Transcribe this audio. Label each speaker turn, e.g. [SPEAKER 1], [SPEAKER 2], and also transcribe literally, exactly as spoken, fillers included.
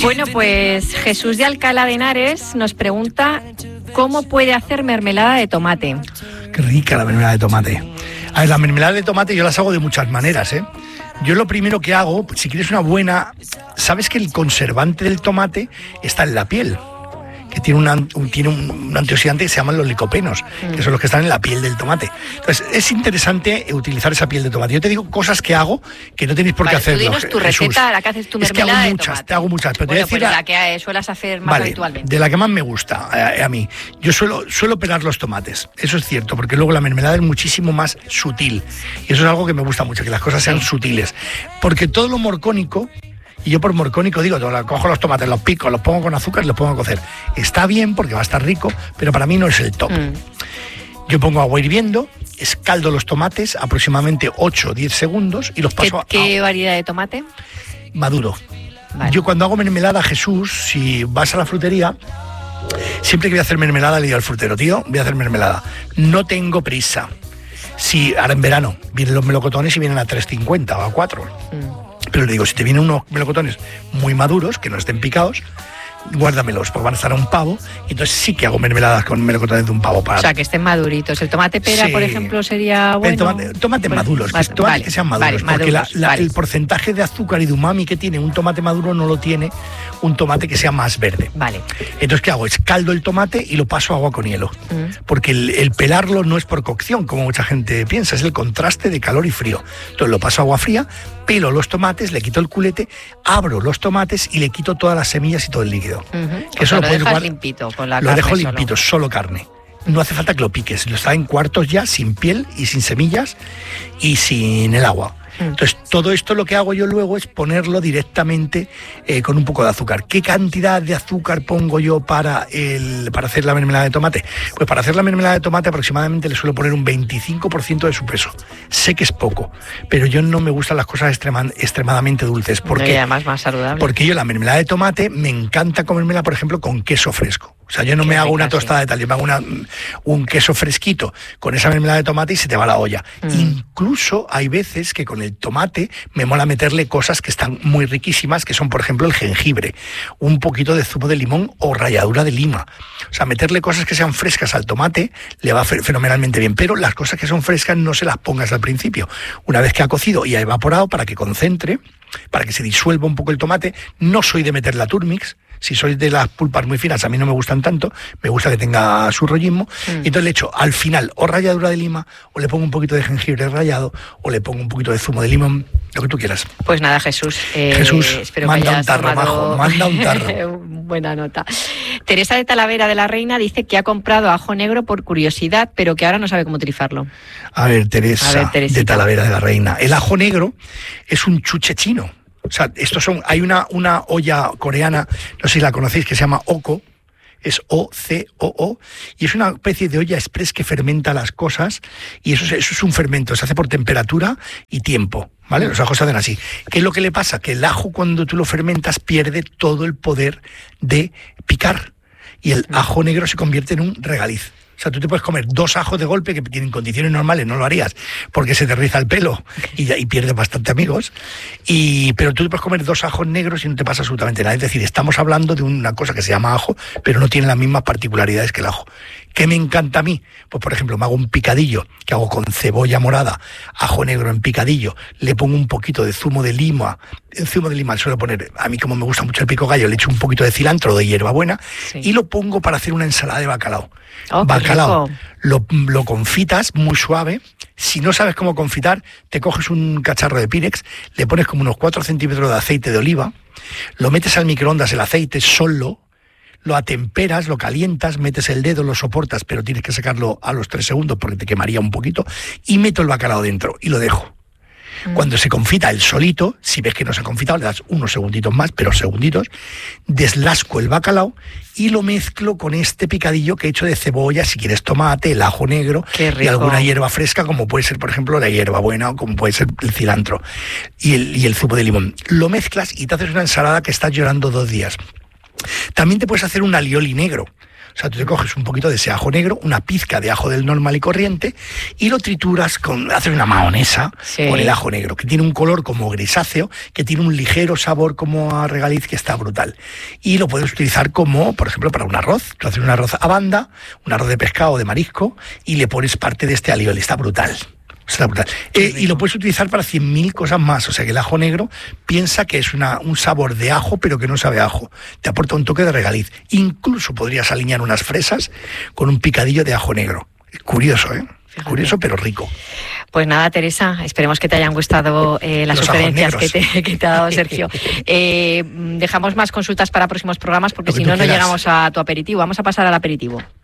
[SPEAKER 1] Bueno, pues Jesús de Alcalá de Henares nos pregunta cómo puede hacer mermelada de tomate.
[SPEAKER 2] Qué rica la mermelada de tomate. A ver, la mermelada de tomate yo las hago de muchas maneras, ¿eh? Yo lo primero que hago, si quieres una buena... ¿Sabes que el conservante del tomate está en la piel? Que tiene, una, un, tiene un, un antioxidante que se llaman los licopenos, mm. que son los que están en la piel del tomate. Entonces, es interesante utilizar esa piel de tomate. Yo te digo cosas que hago que no tenéis por
[SPEAKER 1] vale,
[SPEAKER 2] qué hacerlo.
[SPEAKER 1] Tú dinos tu
[SPEAKER 2] Jesús.
[SPEAKER 1] receta, la que haces tu mermelada
[SPEAKER 2] es que hago
[SPEAKER 1] de
[SPEAKER 2] muchas,
[SPEAKER 1] tomate.
[SPEAKER 2] te hago muchas, pero
[SPEAKER 1] bueno,
[SPEAKER 2] te voy a decir
[SPEAKER 1] pues la que sueles hacer más
[SPEAKER 2] vale,
[SPEAKER 1] habitualmente.
[SPEAKER 2] De la que más me gusta a, a mí. Yo suelo, suelo pelar los tomates, eso es cierto, porque luego la mermelada es muchísimo más sutil. Y eso es algo que me gusta mucho, que las cosas sean sí. sutiles. Porque todo lo morcónico... Y yo por morcónico digo, cojo los tomates, los pico, los pongo con azúcar y los pongo a cocer. Está bien porque va a estar rico, pero para mí no es el top. Mm. Yo pongo agua hirviendo, escaldo los tomates aproximadamente ocho o diez segundos y los paso a...
[SPEAKER 1] ¿Qué, qué variedad de tomate?
[SPEAKER 2] Maduro.
[SPEAKER 1] Vale.
[SPEAKER 2] Yo cuando hago mermelada, Jesús, si vas a la frutería, siempre que voy a hacer mermelada le digo al frutero, tío, voy a hacer mermelada. No tengo prisa. Si ahora en verano vienen los melocotones y vienen a tres cincuenta o a cuatro. Mm. Pero le digo, si te vienen unos melocotones muy maduros, que no estén picados, guárdamelos, porque van a estar a un pavo, y entonces sí que hago mermeladas con melocotones de un pavo. Para...
[SPEAKER 1] O sea, que estén maduritos. ¿El tomate pera, sí. por ejemplo, sería bueno?
[SPEAKER 2] El tomate, tomate
[SPEAKER 1] pues,
[SPEAKER 2] maduros,
[SPEAKER 1] vale,
[SPEAKER 2] que, tomate
[SPEAKER 1] vale,
[SPEAKER 2] que sean maduros,
[SPEAKER 1] vale,
[SPEAKER 2] porque
[SPEAKER 1] maduros,
[SPEAKER 2] la, la,
[SPEAKER 1] vale.
[SPEAKER 2] el porcentaje de azúcar y de umami que tiene un tomate maduro no lo tiene un tomate que sea más verde.
[SPEAKER 1] Vale.
[SPEAKER 2] Entonces, ¿qué hago? Escaldo el tomate y lo paso a agua con hielo, mm. porque el, el pelarlo no es por cocción, como mucha gente piensa, es el contraste de calor y frío. Entonces lo paso a agua fría, pelo los tomates, le quito el culete, abro los tomates y le quito todas las semillas y todo el líquido.
[SPEAKER 1] Uh-huh. Que eso lo, lo dejas guardar, limpito, con la
[SPEAKER 2] lo
[SPEAKER 1] carne
[SPEAKER 2] dejo
[SPEAKER 1] solo.
[SPEAKER 2] limpito, solo carne. No hace falta que lo piques, lo está en cuartos ya, sin piel y sin semillas y sin el agua. Entonces, todo esto lo que hago yo luego es ponerlo directamente eh, con un poco de azúcar. ¿Qué cantidad de azúcar pongo yo para, el, para hacer la mermelada de tomate? Pues para hacer la mermelada de tomate aproximadamente le suelo poner un veinticinco por ciento de su peso. Sé que es poco, pero yo no me gustan las cosas extrema, extremadamente dulces. ¿Por
[SPEAKER 1] no,
[SPEAKER 2] qué?
[SPEAKER 1] Y además más saludable.
[SPEAKER 2] Porque yo la mermelada de tomate me encanta comérmela, por ejemplo, con queso fresco. O sea, yo no Qué me hago una tostada sí. de tal, yo me hago una, un queso fresquito con esa mermelada de tomate y se te va la olla. Mm. Incluso hay veces que con el tomate me mola meterle cosas que están muy riquísimas, que son, por ejemplo, el jengibre, un poquito de zumo de limón o ralladura de lima. O sea, meterle cosas que sean frescas al tomate le va fenomenalmente bien, pero las cosas que son frescas no se las pongas al principio. Una vez que ha cocido y ha evaporado, para que concentre, para que se disuelva un poco el tomate. No soy de meter la turmix. Si sois de las pulpas muy finas, a mí no me gustan tanto, me gusta que tenga su rollismo. Mm. Y entonces le echo al final o ralladura de lima, o le pongo un poquito de jengibre rallado, o le pongo un poquito de zumo de limón, lo que tú quieras.
[SPEAKER 1] Pues nada, Jesús. Eh,
[SPEAKER 2] Jesús,
[SPEAKER 1] espero
[SPEAKER 2] manda
[SPEAKER 1] que
[SPEAKER 2] un tarro,
[SPEAKER 1] tomado...
[SPEAKER 2] majo, manda un tarro.
[SPEAKER 1] Buena nota. Teresa de Talavera de la Reina dice que ha comprado ajo negro por curiosidad, pero que ahora no sabe cómo utilizarlo.
[SPEAKER 2] A ver, Teresa, A ver, de Talavera de la Reina. El ajo negro es un chuche chino. O sea, estos son, hay una, una olla coreana, no sé si la conocéis, que se llama Oko, es O C O O, y es una especie de olla express que fermenta las cosas, y eso es, eso es un fermento, se hace por temperatura y tiempo, ¿vale? Los ajos se hacen así. ¿Qué es lo que le pasa? Que el ajo, cuando tú lo fermentas, pierde todo el poder de picar, y el ajo negro se convierte en un regaliz. O sea, tú te puedes comer dos ajos de golpe, que en condiciones normales no lo harías, porque se te riza el pelo y, y pierdes bastante amigos, y, pero tú te puedes comer dos ajos negros y no te pasa absolutamente nada. Es decir, estamos hablando de una cosa que se llama ajo, pero no tiene las mismas particularidades que el ajo. ¿Qué me encanta a mí? Pues, por ejemplo, me hago un picadillo que hago con cebolla morada, ajo negro en picadillo, le pongo un poquito de zumo de lima. El zumo de lima le suelo poner, a mí como me gusta mucho el pico gallo, le echo un poquito de cilantro, de hierbabuena, sí. y lo pongo para hacer una ensalada de bacalao.
[SPEAKER 1] Oh,
[SPEAKER 2] bacalao, lo, lo confitas muy suave. Si no sabes cómo confitar, te coges un cacharro de Pirex, le pones como unos cuatro centímetros de aceite de oliva, lo metes al microondas el aceite solo, lo atemperas, lo calientas, metes el dedo, lo soportas, pero tienes que sacarlo a los tres segundos porque te quemaría un poquito, y meto el bacalao dentro y lo dejo. Mm. Cuando se confita el solito, si ves que no se ha confitado, le das unos segunditos más, pero segunditos, deslasco el bacalao y lo mezclo con este picadillo que he hecho de cebolla, si quieres tomate, el ajo negro y alguna hierba fresca, como puede ser, por ejemplo, la hierbabuena o como puede ser el cilantro y el, y el zumo de limón. Lo mezclas y te haces una ensalada que estás llorando dos días. También te puedes hacer un alioli negro. O sea, tú te coges un poquito de ese ajo negro, una pizca de ajo del normal y corriente, y lo trituras con, haces una mahonesa sí. con el ajo negro, que tiene un color como grisáceo, que tiene un ligero sabor como a regaliz que está brutal. Y lo puedes utilizar como, por ejemplo, para un arroz. Tú haces un arroz a banda, un arroz de pescado o de marisco, y le pones parte de este alioli. Está brutal. Está brutal. Eh, y lo puedes utilizar para cien mil cosas más. O sea que el ajo negro piensa que es una, un sabor de ajo, pero que no sabe a ajo. Te aporta un toque de regaliz. Incluso podrías alinear unas fresas con un picadillo de ajo negro. Es curioso, ¿eh? Fíjate. Curioso, pero rico.
[SPEAKER 1] Pues nada, Teresa, esperemos que te hayan gustado eh, las Los sugerencias que te, que te ha dado Sergio. Eh, dejamos más consultas para próximos programas porque si no, no llegamos a tu aperitivo. Vamos a pasar al aperitivo.